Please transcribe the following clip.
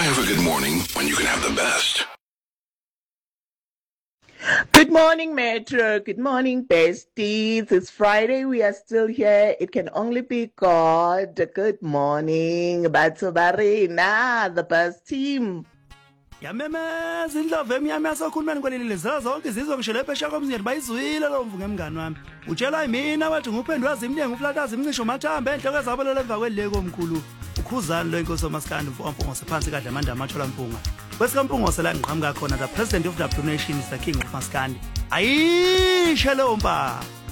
have a good morning when you can have the best? Good morning, Metro. Good morning, besties. It's Friday. We are still here. It can only be God. Good morning, Batsobarina, the best team. Yamemeza indlove emnyama yasakhulumeni kwelile zonke izizwe ngisho lephesha komzini bayizwile lo mvu ngemngani wami utshela mina wathi nguphendwe wazi imnengi uflatazi imncisho mathamba enhloko ezabalele emva kweleko omkhulu ukhuzani lo inkosi omaskandi mfomfongo sephansi kadla amanda amathola mpunga kwesikampungo sela ngiqhamuka khona the president of the nation is the king of maskandi ayishe lo mpa